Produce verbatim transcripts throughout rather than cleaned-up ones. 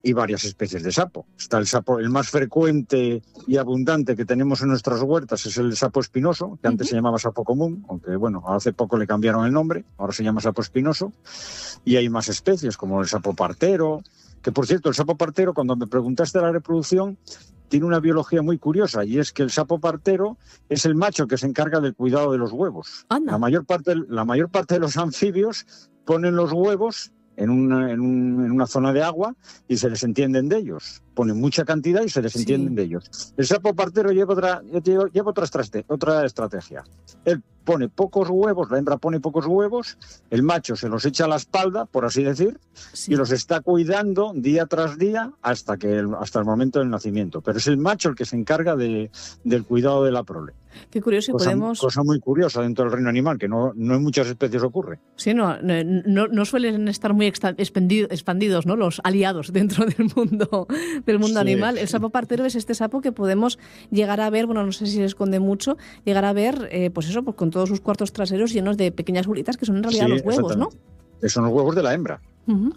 y varias especies de sapo. Está el sapo, el más frecuente y abundante que tenemos en nuestras huertas es el sapo espinoso, que antes uh-huh. se llamaba sapo común, aunque bueno, hace poco le cambiaron el nombre, ahora se llama sapo espinoso, y hay más especies como el sapo partero, que por cierto, el sapo partero, cuando me preguntaste de la reproducción, tiene una biología muy curiosa, y es que el sapo partero es el macho que se encarga del cuidado de los huevos. La mayor parte, la mayor parte de los anfibios ponen los huevos en una, en, un, en una zona de agua y se desentienden de ellos. Ponen mucha cantidad y se desentienden sí. de ellos. El sapo partero lleva otra, lleva otra, estrate, otra estrategia. Él pone pocos huevos, la hembra pone pocos huevos, el macho se los echa a la espalda, por así decir, sí. y los está cuidando día tras día hasta, que el, hasta el momento del nacimiento. Pero es el macho el que se encarga de, del cuidado de la prole. Qué curioso, cosa, podemos... cosa muy curiosa dentro del reino animal, que no, no en muchas especies ocurre. Sí, no, no, no suelen estar muy expandidos, ¿no?, los aliados dentro del mundo, del mundo sí. animal. El sapo partero es este sapo que podemos llegar a ver, bueno, no sé si se esconde mucho, llegar a ver, eh, pues eso, pues con todos sus cuartos traseros llenos de pequeñas bolitas que son en realidad sí, los huevos, ¿no? Son los huevos de la hembra. Uh-huh.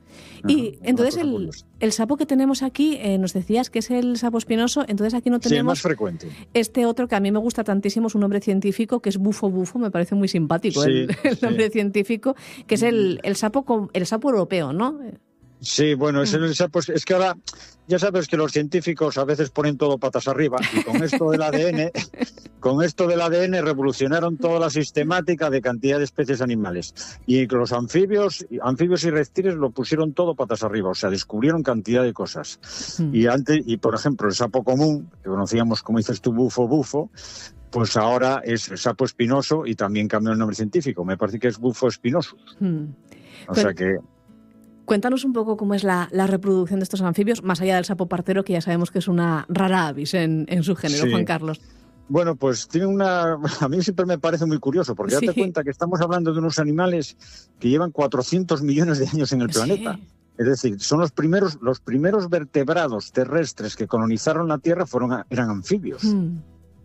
Y entonces el, el sapo que tenemos aquí, eh, nos decías que es el sapo espinoso, entonces aquí no tenemos... Sí, más frecuente. Este otro que a mí me gusta tantísimo, es un nombre científico, que es bufo bufo, me parece muy simpático sí, el, el nombre sí. científico, que es el, el, sapo, el sapo europeo, ¿no? Sí, bueno, es el sapo, es que ahora ya sabes que los científicos a veces ponen todo patas arriba y con esto del A D N, con esto del A D N revolucionaron toda la sistemática de cantidad de especies animales y los anfibios, anfibios y reptiles lo pusieron todo patas arriba, o sea, descubrieron cantidad de cosas. Mm. Y antes, y por ejemplo, el sapo común, que conocíamos, como dices tú, bufo bufo, pues ahora es el sapo espinoso y también cambió el nombre científico, me parece que es bufo espinoso. Mm. O Pero... sea que... Cuéntanos un poco cómo es la, la reproducción de estos anfibios, más allá del sapo partero, que ya sabemos que es una rara avis en, en su género, sí. Juan Carlos. Bueno, pues tiene una... A mí siempre me parece muy curioso, porque sí. date cuenta que estamos hablando de unos animales que llevan cuatrocientos millones de años en el planeta. Sí. Es decir, son los primeros, los primeros vertebrados terrestres que colonizaron la Tierra fueron, eran anfibios. Mm.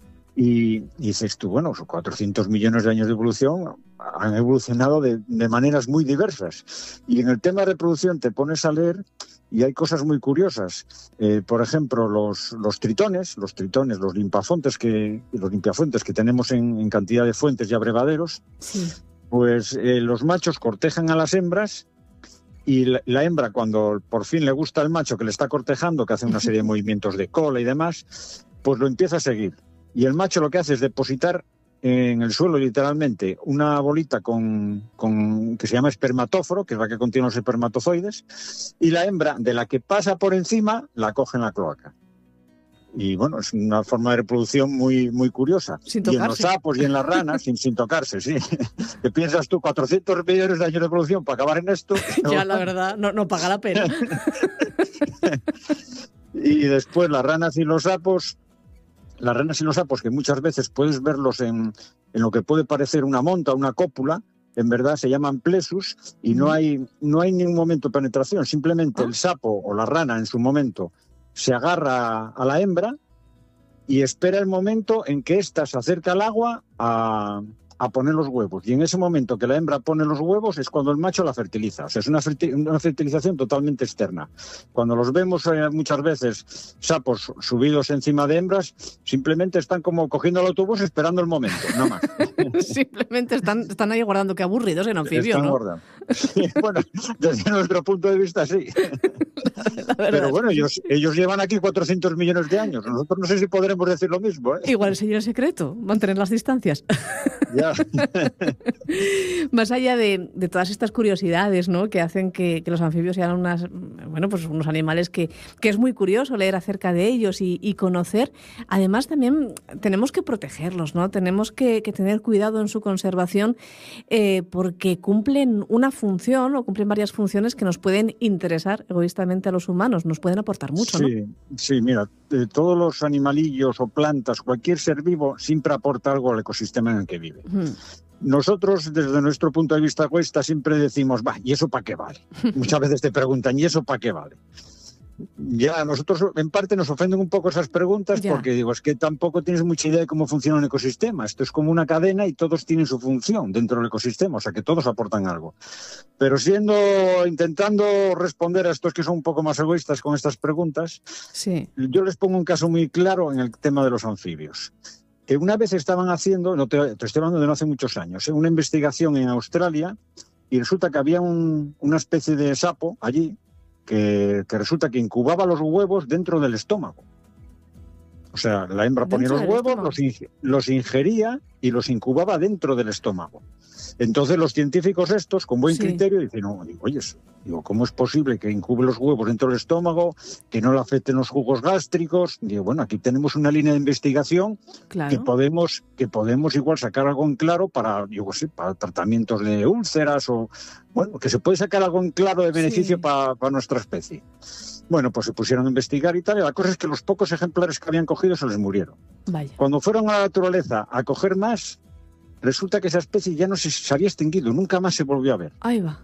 Y, y dices tú, bueno, son cuatrocientos millones de años de evolución, han evolucionado de, de maneras muy diversas. Y en el tema de reproducción te pones a leer y hay cosas muy curiosas. Eh, por ejemplo, los, los tritones, los tritones, los limpafontes que, los limpiafuentes que tenemos en, en cantidad de fuentes y abrevaderos, sí. pues eh, los machos cortejan a las hembras y la, la hembra, cuando por fin le gusta al macho que le está cortejando, que hace una serie de movimientos de cola y demás, pues lo empieza a seguir. Y el macho lo que hace es depositar en el suelo, literalmente, una bolita con, con que se llama espermatóforo, que es la que contiene los espermatozoides, y la hembra, de la que pasa por encima, la coge en la cloaca. Y bueno, es una forma de reproducción muy, muy curiosa. Sin tocarse. Y en los sapos y en las ranas, sin, sin tocarse, sí. ¿Qué piensas tú? cuatrocientos millones de años de reproducción para acabar en esto. Ya, la verdad, no, no paga la pena. Y después las ranas y los sapos... Las ranas y los sapos, que muchas veces puedes verlos en, en lo que puede parecer una monta, una cópula, en verdad se llaman plesus y no hay, no hay ningún momento de penetración. Simplemente el sapo o la rana en su momento se agarra a la hembra y espera el momento en que ésta se acerca al agua a, a poner los huevos. Y en ese momento que la hembra pone los huevos es cuando el macho la fertiliza. O sea, es una, ferti- una fertilización totalmente externa. Cuando los vemos eh, muchas veces sapos subidos encima de hembras, simplemente están como cogiendo el autobús esperando el momento, nada más. Simplemente están, están ahí guardando, qué aburridos en anfibio, están ¿no? Guardando. Sí, bueno, desde nuestro punto de vista sí. Pero bueno, ellos, ellos llevan aquí cuatrocientos millones de años. Nosotros no sé si podremos decir lo mismo, ¿eh? Igual sería el secreto, mantener las distancias. Ya. Más allá de, de todas estas curiosidades, ¿no?, que hacen que, que los anfibios sean unas, bueno, pues unos animales que, que es muy curioso leer acerca de ellos y, y conocer. Además, también tenemos que protegerlos, ¿no? Tenemos que, que tener cuidado en su conservación eh, porque cumplen una función o cumplen varias funciones que nos pueden interesar egoístamente a los humanos, nos pueden aportar mucho, ¿no? Sí, sí, mira, eh, todos los animalillos o plantas, cualquier ser vivo siempre aporta algo al ecosistema en el que vive. Hmm. Nosotros, desde nuestro punto de vista egoísta, siempre decimos, va, ¿y eso para qué vale? Muchas veces te preguntan, ¿y eso para qué vale? ya a nosotros en parte nos ofenden un poco esas preguntas ya. Porque digo, es que tampoco tienes mucha idea de cómo funciona un ecosistema. Esto es como una cadena y todos tienen su función dentro del ecosistema, o sea que todos aportan algo. Pero siendo, intentando responder a estos que son un poco más egoístas con estas preguntas, sí. Yo les pongo un caso muy claro en el tema de los anfibios. Que una vez estaban haciendo, no te, te estoy hablando de no hace muchos años, ¿eh? Una investigación en Australia y resulta que había un, una especie de sapo allí que, que resulta que incubaba los huevos dentro del estómago. O sea, la hembra ponía los huevos, los, los ingería y los incubaba dentro del estómago. Entonces los científicos estos, con buen sí. criterio, dicen, no, digo, oye, digo, ¿cómo es posible que incube los huevos dentro del estómago, que no le afecten los jugos gástricos? Digo, bueno, aquí tenemos una línea de investigación claro. que podemos que podemos igual sacar algo en claro para, yo qué sé, para tratamientos de úlceras o, bueno, que se puede sacar algo en claro de beneficio sí. para, para nuestra especie. Bueno, pues se pusieron a investigar y tal, y la cosa es que los pocos ejemplares que habían cogido se les murieron. Vaya. Cuando fueron a la naturaleza a coger más, resulta que esa especie ya no se, se había extinguido, nunca más se volvió a ver. Ahí va.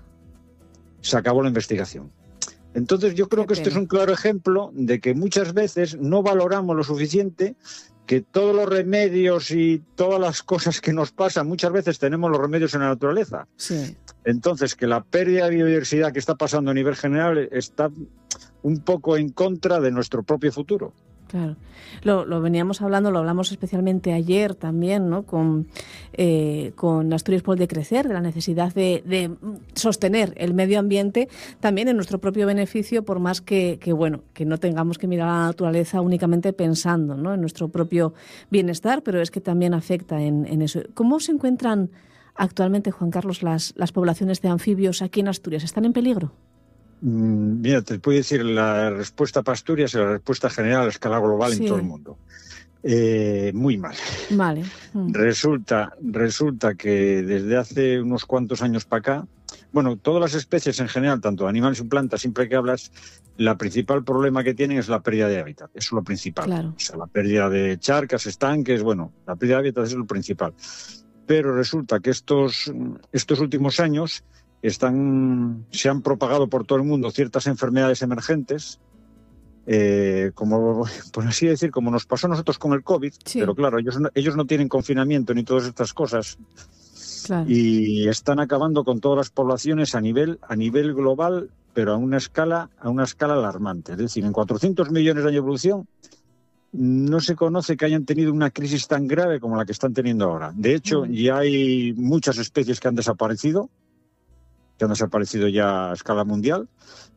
Se acabó la investigación. Entonces yo creo Qué que pena. Este es un claro ejemplo de que muchas veces no valoramos lo suficiente, que todos los remedios y todas las cosas que nos pasan, muchas veces tenemos los remedios en la naturaleza. Sí. Entonces, que la pérdida de biodiversidad que está pasando a nivel general está un poco en contra de nuestro propio futuro. Claro, lo, lo veníamos hablando, lo hablamos especialmente ayer también, ¿no? Con, eh, con Asturias por el Decrecer, de la necesidad de, de sostener el medio ambiente también en nuestro propio beneficio, por más que, que bueno, que no tengamos que mirar a la naturaleza únicamente pensando, ¿no? En nuestro propio bienestar, pero es que también afecta en, en eso. ¿Cómo se encuentran actualmente, Juan Carlos, las, las poblaciones de anfibios aquí en Asturias? ¿Están en peligro? Mira, te puedo decir la respuesta para Asturias y la respuesta general a escala global sí. en todo el mundo. Eh, muy mal. Vale. Mm. Resulta, resulta que desde hace unos cuantos años para acá, bueno, todas las especies en general, tanto animales y plantas, siempre que hablas, la principal problema que tienen es la pérdida de hábitat. Eso es lo principal. Claro. O sea, la pérdida de charcas, estanques, bueno, la pérdida de hábitat es lo principal. Pero resulta que estos, estos últimos años Están, se han propagado por todo el mundo ciertas enfermedades emergentes, eh, como por así decir, como nos pasó a nosotros con el COVID, sí. Pero claro, ellos no, ellos no tienen confinamiento ni todas estas cosas, claro. Y están acabando con todas las poblaciones a nivel, a nivel global, pero a una escala, a una escala alarmante. Es decir, en cuatrocientos millones de años de evolución no se conoce que hayan tenido una crisis tan grave como la que están teniendo ahora. De hecho, mm. ya hay muchas especies que han desaparecido, que han desaparecido ya a escala mundial,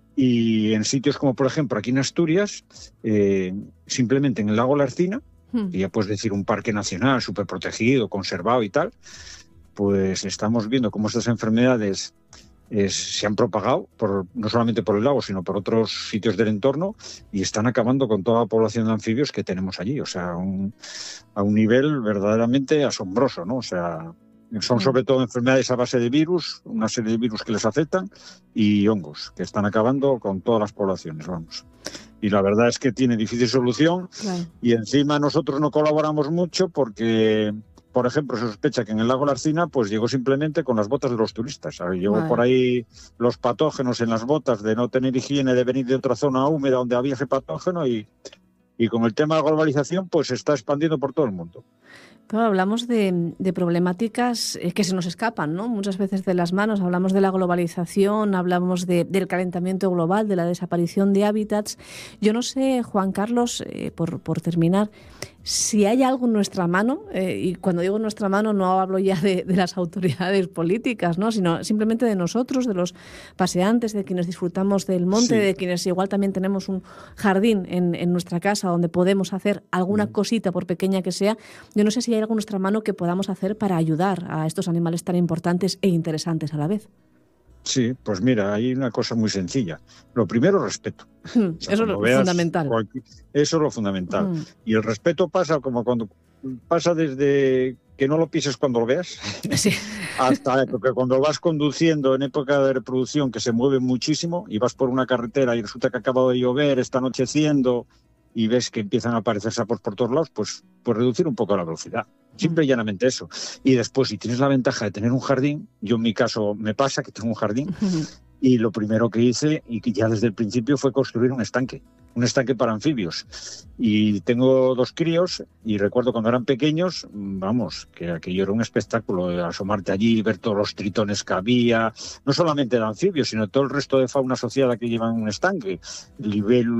y en sitios como, por ejemplo, aquí en Asturias, eh, simplemente en el lago Larcina, hmm. que ya puedes decir un parque nacional súper protegido, conservado y tal, pues estamos viendo cómo estas enfermedades eh, se han propagado, por, no solamente por el lago, sino por otros sitios del entorno, y están acabando con toda la población de anfibios que tenemos allí, o sea, un, a un nivel verdaderamente asombroso, ¿no? O sea, son sobre todo enfermedades a base de virus, una serie de virus que les afectan, y hongos, que están acabando con todas las poblaciones, vamos. Y la verdad es que tiene difícil solución, claro. Y encima nosotros no colaboramos mucho porque, por ejemplo, se sospecha que en el lago Larcina pues llegó simplemente con las botas de los turistas. ¿Sabes? Llegó vale. Por ahí los patógenos en las botas de no tener higiene, de venir de otra zona húmeda donde había ese patógeno, y, y con el tema de la globalización pues se está expandiendo por todo el mundo. Claro, hablamos de, de problemáticas que se nos escapan, ¿no? Muchas veces de las manos. Hablamos de la globalización, hablamos de, del calentamiento global, de la desaparición de hábitats. Yo no sé, Juan Carlos, eh, por, por terminar, si hay algo en nuestra mano, eh, y cuando digo en nuestra mano no hablo ya de, de las autoridades políticas, ¿no? Sino simplemente de nosotros, de los paseantes, de quienes disfrutamos del monte, sí. De quienes igual también tenemos un jardín en, en nuestra casa donde podemos hacer alguna mm. cosita, por pequeña que sea. Yo no sé si hay algo en nuestra mano que podamos hacer para ayudar a estos animales tan importantes e interesantes a la vez. Sí, pues mira, hay una cosa muy sencilla. Lo primero, respeto. Mm, o sea, eso es lo fundamental. Cualquier, eso es lo fundamental. Mm. Y el respeto pasa como cuando pasa desde que no lo pises cuando lo veas, sí. hasta que cuando vas conduciendo en época de reproducción, que se mueve muchísimo, y vas por una carretera y resulta que ha acabado de llover, está anocheciendo, y ves que empiezan a aparecer sapos por todos lados, pues, pues reducir un poco la velocidad. Simple y llanamente eso. Y después, si tienes la ventaja de tener un jardín, yo en mi caso me pasa que tengo un jardín, Y lo primero que hice, y que ya desde el principio, fue construir un estanque, un estanque para anfibios. Y tengo dos críos, y recuerdo cuando eran pequeños, vamos, que aquello era un espectáculo, asomarte allí, ver todos los tritones que había, no solamente de anfibios, sino todo el resto de fauna asociada que llevan un estanque, libélulas,